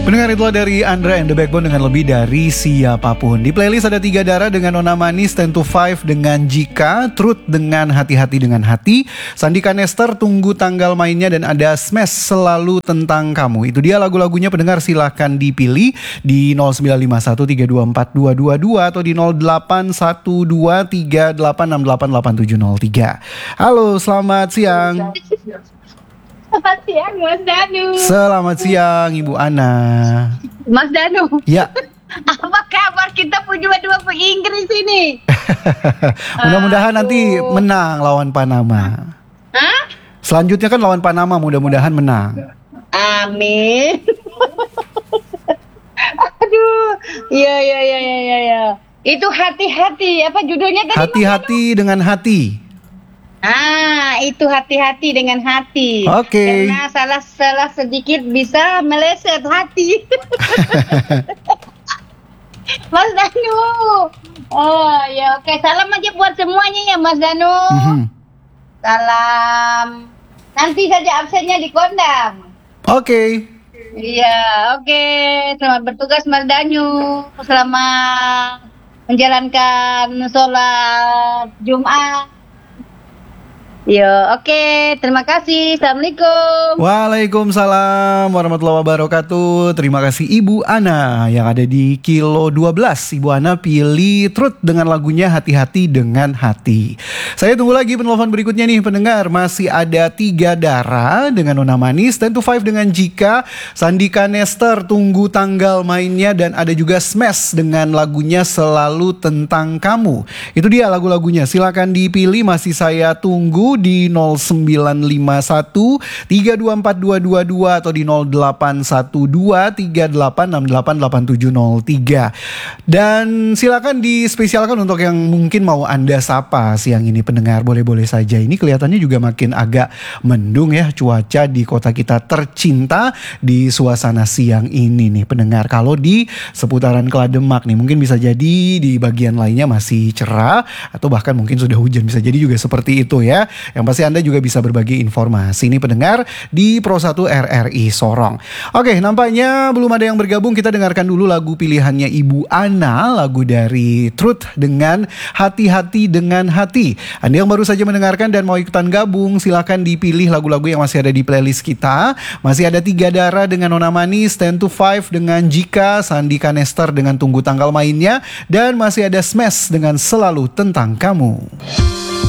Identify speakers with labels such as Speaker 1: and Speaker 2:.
Speaker 1: Pendengar, itulah dari Andra and the Backbone dengan Lebih Dari Siapapun. Di playlist ada 3 Darah dengan Nona Manis, 10 to 5 dengan Jika, Truth dengan Hati-Hati dengan Hati, Sandi Kanester Tunggu Tanggal Mainnya, dan ada Smash Selalu Tentang Kamu. Itu dia lagu-lagunya. Pendengar silahkan dipilih di 0951324222 atau di 081238688703. Halo, selamat siang.
Speaker 2: Selamat siang Mas Danu.
Speaker 1: Selamat siang Ibu Ana.
Speaker 2: Mas Danu.
Speaker 1: Ya.
Speaker 2: Apa kabar kita dua Inggris ini?
Speaker 1: Mudah-mudahan nanti menang lawan Panama.
Speaker 2: Hah?
Speaker 1: Selanjutnya kan lawan Panama, mudah-mudahan menang.
Speaker 2: Amin. Aduh. Iya. Itu hati-hati. Apa judulnya tadi?
Speaker 1: Hati-hati dengan hati.
Speaker 2: Itu hati-hati dengan hati.
Speaker 1: Oke.
Speaker 2: Karena salah sedikit bisa meleset hati. Mas Danu. Oh ya, oke. Salam aja buat semuanya ya Mas Danu. Salam. Nanti saja absennya di Kondang.
Speaker 1: Oke.
Speaker 2: Iya, oke. Selamat bertugas Mas Danu. Selamat menjalankan sholat Jumat. Oke. Terima kasih. Assalamualaikum.
Speaker 1: Waalaikumsalam warahmatullahi wabarakatuh. Terima kasih Ibu Ana yang ada di kilo 12. Ibu Ana pilih Truth dengan lagunya Hati-Hati dengan Hati. Saya tunggu lagi penelpon berikutnya nih pendengar. Masih ada 3 Darah dengan Nona Manis, 10 to 5 dengan Jika, Sandi Kanester Tunggu Tanggal Mainnya, dan ada juga Smash dengan lagunya Selalu Tentang Kamu. Itu dia lagu-lagunya. Silakan dipilih, masih saya tunggu di 0951 324222 atau di 0812 38688703. Dan silakan dispesialkan untuk yang mungkin mau Anda sapa siang ini pendengar. Boleh-boleh saja. Ini kelihatannya juga makin agak mendung ya cuaca di kota kita tercinta di suasana siang ini nih pendengar. Kalau di seputaran Kelademak nih mungkin bisa jadi di bagian lainnya masih cerah atau bahkan mungkin sudah hujan, bisa jadi juga seperti itu ya. Yang pasti Anda juga bisa berbagi informasi ini pendengar di Pro 1 RRI Sorong. Oke, nampaknya belum ada yang bergabung. Kita dengarkan dulu lagu pilihannya Ibu Ana, lagu dari Truth dengan Hati-Hati dengan Hati. Anda yang baru saja mendengarkan dan mau ikutan gabung, silakan dipilih lagu-lagu yang masih ada di playlist kita. Masih ada 3 Darah dengan Nona Manis, 10 to 5 dengan Jika, Sandi Kanester dengan Tunggu Tanggal Mainnya, dan masih ada Smash dengan Selalu Tentang Kamu.